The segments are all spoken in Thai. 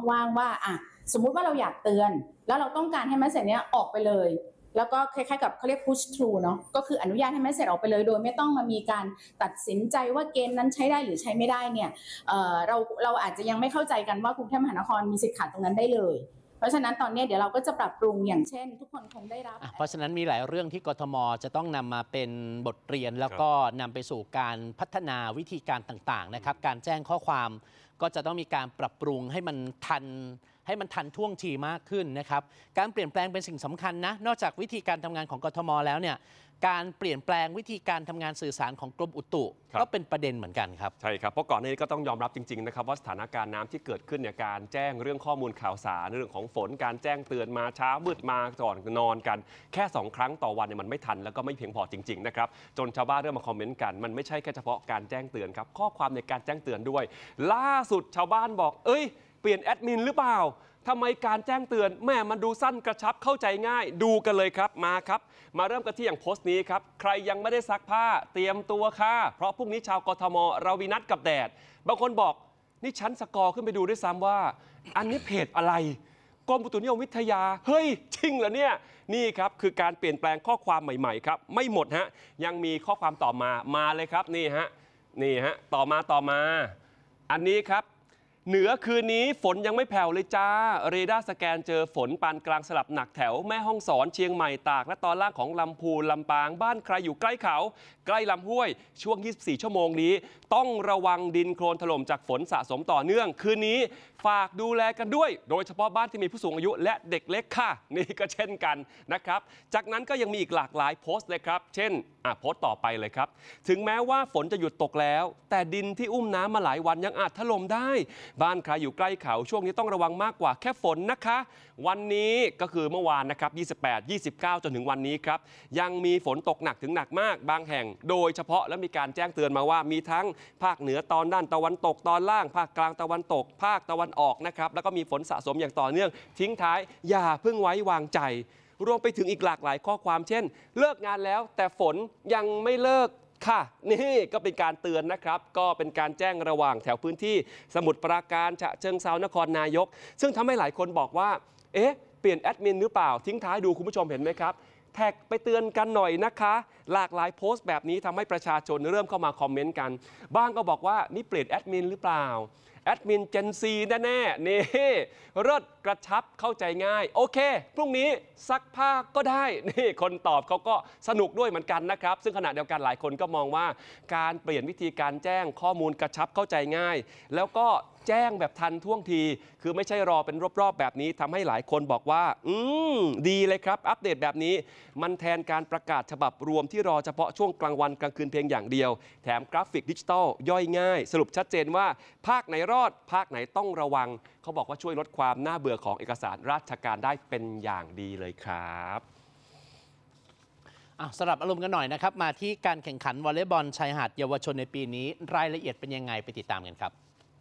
ว่างว่าสมมุติว่าเราอยากเตือนแล้วเราต้องการให้เมสเสจเนี้ยออกไปเลยแล้วก็คล้ายๆกับเขาเรียก push through เนาะก็คืออนุญาตให้เมสเสจออกไปเลยโดยไม่ต้องมามีการตัดสินใจว่าเกณฑ์นั้นใช้ได้หรือใช้ไม่ได้เนี่ยเราอาจจะยังไม่เข้าใจกันว่ากรุงเทพมหานครมีสิทธิ์ขาดตรงนั้นได้เลยเพราะฉะนั้นตอนนี้เดี๋ยวเราก็จะปรับปรุงอย่างเช่นทุกคนคงได้รับเพราะฉะนั้นมีหลายเรื่องที่กทมจะต้องนำมาเป็นบทเรียนแล้วก็นำไปสู่การพัฒนาวิธีการต่างๆนะครับการแจ้งข้อความก็จะต้องมีการปรับปรุงให้มันทันท่วงทีมากขึ้นนะครับการเปลี่ยนแปลงเป็นสิ่งสำคัญนะนอกจากวิธีการทำงานของกทมแล้วเนี่ยการเปลี่ยนแปลงวิธีการทำงานสื่อสารของกรมอุตุก็เป็นประเด็นเหมือนกันครับใช่ครับเพราะก่อนหน้านี้ก็ต้องยอมรับจริงๆนะครับว่าสถานการณ์น้ำที่เกิดขึ้นเนี่ยการแจ้งเรื่องข้อมูลข่าวสารเรื่องของฝนการแจ้งเตือนมาเช้ามืดมาก่อนนอนกันแค่2 ครั้งต่อวันเนี่ยมันไม่ทันแล้วก็ไม่เพียงพอจริงๆนะครับจนชาวบ้านเริ่มมาคอมเมนต์กันมันไม่ใช่แค่เฉพาะการแจ้งเตือนครับข้อความในการแจ้งเตือนด้วยล่าสุดชาวบ้านบอกเปลี่ยนแอดมินหรือเปล่าทำไมการแจ้งเตือนแม่มันดูสั้นกระชับเข้าใจง่ายดูกันเลยครับมาครับมาเริ่มกันที่อย่างโพสต์นี้ครับใครยังไม่ได้ซักผ้าเตรียมตัวค่ะเพราะพรุ่งนี้ชาวกทมเรามีนัดกับแดดบางคนบอกนี่ชั้นสกอร์ขึ้นไปดูด้วยซ้ำว่าอันนี้เพจอะไรกรมอุตุนิยมวิทยาเฮ้ยจริงเหรอเนี่ยนี่ครับคือการเปลี่ยนแปลงข้อความใหม่ๆครับไม่หมดฮะยังมีข้อความต่อมาเลยครับนี่ฮะต่อมาอันนี้ครับเหนือคืนนี้ฝนยังไม่แผ่วเลยจ้าเรดาร์สแกนเจอฝนปานกลางสลับหนักแถวแม่ฮ่องสอนเชียงใหม่ตากและตอนล่างของลำพูนลำปางบ้านใครอยู่ใกล้เขาใกล้ลำห้วยช่วง24 ชั่วโมงนี้ต้องระวังดินโคลนถล่มจากฝนสะสมต่อเนื่องคืนนี้ฝากดูแลกันด้วยโดยเฉพาะบ้านที่มีผู้สูงอายุและเด็กเล็กค่ะนี่ก็เช่นกันนะครับจากนั้นก็ยังมีอีกหลากหลายโพสต์เลยครับเช่นโพสต์ต่อไปเลยครับถึงแม้ว่าฝนจะหยุดตกแล้วแต่ดินที่อุ้มน้ำมาหลายวันยังอาจถล่มได้บ้านใครอยู่ใกล้เขาช่วงนี้ต้องระวังมากกว่าแค่ฝนนะคะวันนี้ก็คือเมื่อวานนะครับ28 29จนถึงวันนี้ครับยังมีฝนตกหนักถึงหนักมากบางแห่งโดยเฉพาะและมีการแจ้งเตือนมาว่ามีทั้งภาคเหนือตอนด้านตะวันตกตอนล่างภาคกลางตะวันตกภาคตะวันออกนะครับแล้วก็มีฝนสะสมอย่างต่อเนื่องทิ้งท้ายอย่าเพิ่งไว้วางใจรวมไปถึงอีกหลากหลายข้อความเช่นเลิกงานแล้วแต่ฝนยังไม่เลิกค่ะนี่ก็เป็นการเตือนนะครับก็เป็นการแจ้งระหว่างแถวพื้นที่สมุทรปราการฉะเชิงเทรานครนายกซึ่งทำให้หลายคนบอกว่าเปลี่ยนแอดมินหรือเปล่าทิ้งท้ายดูคุณผู้ชมเห็นไหมครับแท็กไปเตือนกันหน่อยนะคะหลากหลายโพสต์แบบนี้ทำให้ประชาชนเริ่มเข้ามาคอมเมนต์กันบ้างก็บอกว่านี่เปลี่ยนแอดมินหรือเปล่าแอดมินเจนซีแน่ๆนี่เลิศกระชับเข้าใจง่ายโอเคพรุ่งนี้ซักผ้าก็ได้นี่คนตอบเขาก็สนุกด้วยเหมือนกันนะครับซึ่งขณะเดียวกันหลายคนก็มองว่าการเปลี่ยนวิธีการแจ้งข้อมูลกระชับเข้าใจง่ายแล้วก็แจ้งแบบทันท่วงทีคือไม่ใช่รอเป็นรอบๆแบบนี้ทำให้หลายคนบอกว่าดีเลยครับอัปเดตแบบนี้มันแทนการประกาศฉบับรวมที่รอเฉพาะช่วงกลางวันกลางคืนเพียงอย่างเดียวแถมกราฟิกดิจิทัลย่อยง่ายสรุปชัดเจนว่าภาคไหนรอดภาคไหนต้องระวังเขาบอกว่าช่วยลดความน่าเบื่อของเอกสารราชการได้เป็นอย่างดีเลยครับสลับอารมณ์กันหน่อยนะครับมาที่การแข่งขันวอลเลย์บอลชายหาดเยาวชนในปีนี้รายละเอียดเป็นยังไงไปติดตามกันครับ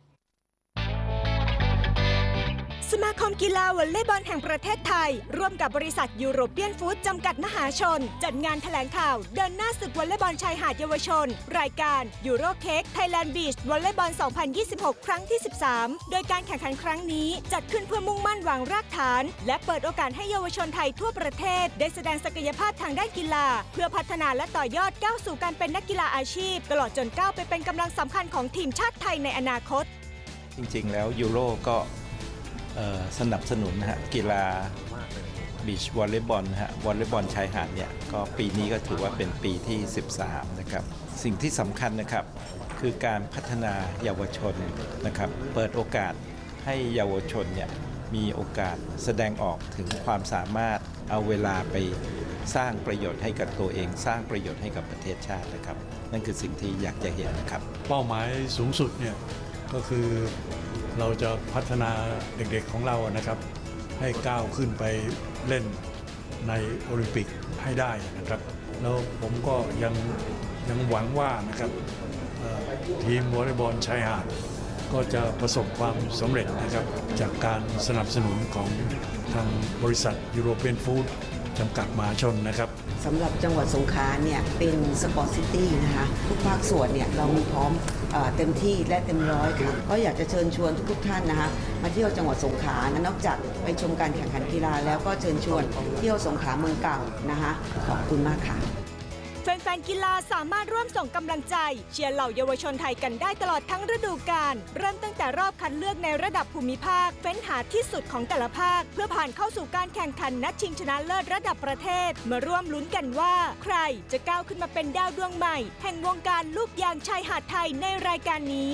สมาคมกีฬาวอลเลย์บอลแห่งประเทศไทยร่วมกับบริษัทยูโรเปียนฟู้ดจำกัดมหาชนจัดงานแถลงข่าวเดินหน้าศึกวอลเลย์บอลชายหาดเยาวชนรายการยูโรเค้กไทยแลนด์บีชวอลเลย์บอล 2026 ครั้งที่ 13 โดยการแข่งขันครั้งนี้จัดขึ้นเพื่อมุ่งมั่นวางรากฐานและเปิดโอกาสให้เยาวชนไทยทั่วประเทศได้แสดงศักยภาพทางด้านกีฬาเพื่อพัฒนาและต่อยอดก้าวสู่การเป็นนักกีฬาอาชีพตลอดจนก้าวไปเป็นกำลังสำคัญของทีมชาติไทยในอนาคตจริงๆแล้วยูโรก็สนับสนุนกีฬาบีชวอลเลย์บอลวอลเลย์บอลชายหาดเนี่ยก็ปีนี้ก็ถือว่าเป็นปีที่ 13 นะครับสิ่งที่สำคัญนะครับคือการพัฒนาเยาวชนนะครับเปิดโอกาสให้เยาวชนเนี่ยมีโอกาสแสดงออกถึงความสามารถเอาเวลาไปสร้างประโยชน์ให้กับตัวเองสร้างประโยชน์ให้กับประเทศชาตินะครับนั่นคือสิ่งที่อยากจะเห็นนะครับเป้าหมายสูงสุดเนี่ยก็คือเราจะพัฒนาเด็กๆของเรานะครับให้ก้าวขึ้นไปเล่นในโอลิมปิกให้ได้นะครับแล้วผมก็ยังหวังว่านะครับทีมวอลเลย์บอลชายหาดก็จะประสบความสำเร็จนะครับจากการสนับสนุนของทางบริษัทยูโรเปียนฟู้ดจำกัดมหาชนนะครับสำหรับจังหวัดสงขลาเนี่ยเป็นสปอร์ตซิตี้นะคะทุกภาคส่วนเนี่ยเรามีพร้อมเต็มที่และเต็มร้อยค่ะก็อยากจะเชิญชวนทุกท่านนะคะมาเที่ยวจังหวัดสงขลานอกจากไปชมการแข่งขันกีฬาแล้วก็เชิญชวนเที่ยวสงขลาเมืองเก่านะคะขอบคุณมากค่ะแฟนๆกีฬาสามารถร่วมส่งกำลังใจเชียร์เหล่าเยาวชนไทยกันได้ตลอดทั้งฤดูกาลเริ่มตั้งแต่รอบคัดเลือกในระดับภูมิภาคเฟ้นหาที่สุดของแต่ละภาคเพื่อผ่านเข้าสู่การแข่งขันนัดชิงชนะเลิศระดับประเทศมาร่วมลุ้นกันว่าใครจะก้าวขึ้นมาเป็นดาวดวงใหม่แห่งวงการลูกยางชายหาดไทยในรายการนี้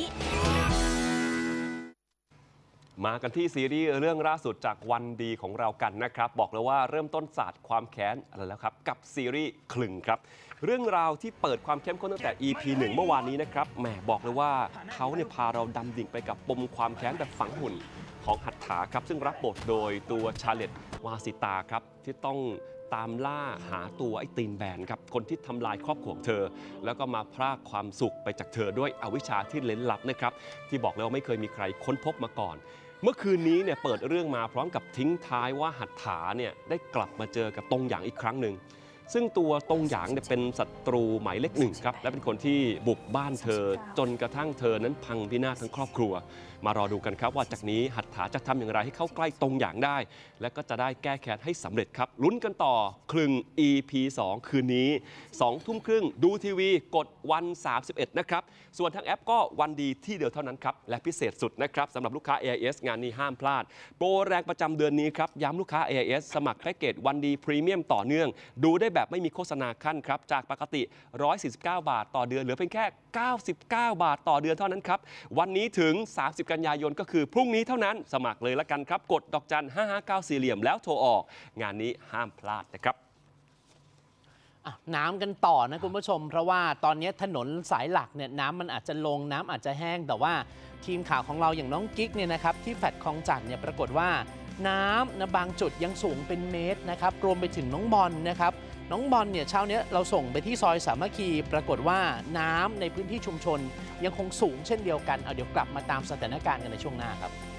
มากันที่ซีรีส์เรื่องล่าสุดจากวันดีของเรากันนะครับบอกเลยว่าเริ่มต้นศาสตร์ความแค้นอะไรแล้วครับกับซีรีส์คลึงครับเรื่องราวที่เปิดความเข้มข้นตั้งแต่ EP 1 เมื่อวานนี้นะครับแหมบอกเลยว่าเขาเนี่ยพาเราดำดิ่งไปกับปมความแค้นแบบฝังหุ่นของหัตถาครับซึ่งรับบทโดยตัวชาเลตวาสิตาครับที่ต้องตามล่าหาตัวไอ้ตีนแบนครับคนที่ทำลายครอบครัวของเธอแล้วก็มาพรากความสุขไปจากเธอด้วยอวิชชาที่เล้นลับนะครับที่บอกเลยว่าไม่เคยมีใครค้นพบมาก่อนเมื่อคืนนี้เนี่ยเปิดเรื่องมาพร้อมกับทิ้งท้ายว่าหัตถาเนี่ยได้กลับมาเจอกับตงหยางอีกครั้งหนึ่งซึ่งตัวตงหยางเนี่ยเป็นศัตรูหมายเลขหนึ่งครับและเป็นคนที่บุกบ้านเธอจนกระทั่งเธอนั้นพังพินาศทั้งครอบครัวมารอดูกันครับว่าจากนี้หัตถาจะทำอย่างไรให้เข้าใกล้ตงหยางได้และก็จะได้แก้แค้นให้สำเร็จครับลุ้นกันต่อคลึง EP 2 คืนนี้2 ทุ่มครึ่งดูทีวีกดวัน31นะครับส่วนทางแอปก็วันดีที่เดียวเท่านั้นครับและพิเศษสุดนะครับสำหรับลูกค้า AIS งานนี้ห้ามพลาดโปรแรงประจำเดือนนี้ครับย้ำลูกค้า AIS สมัครแพ็กเกจวันดีพรีเมียมต่อเนื่องดูได้แบบไม่มีโฆษณาขั้นครับจากปกติ149 บาทต่อเดือนเหลือเพียงแค่99 บาทต่อเดือนเท่านั้นครับวันนี้ถึง30 กันยายนก็คือพรุ่งนี้เท่านั้นสมัครเลยละกันครับกดดอกจัน559สี่เหลี่ยมแล้วโทรออกงานนี้ห้ามพลาดนะครับน้ำกันต่อนะคุณผู้ชมเพราะว่าตอนนี้ถนนสายหลักเนี่ยน้ำมันอาจจะลงน้ำอาจจะแห้งแต่ว่าทีมข่าวของเราอย่างน้องกิ๊กเนี่ยนะครับที่แฟลตคลองจันทน์เนี่ยปรากฏว่าน้ำนะบางจุดยังสูงเป็นเมตรนะครับรวมไปถึงน้องบอลนะครับน้องบอลเนี่ยเช้านี้เราส่งไปที่ซอยสามัคคีปรากฏว่าน้ำในพื้นที่ชุมชนยังคงสูงเช่นเดียวกันเอาเดี๋ยวกลับมาตามสถานการณ์กันในช่วงหน้าครับ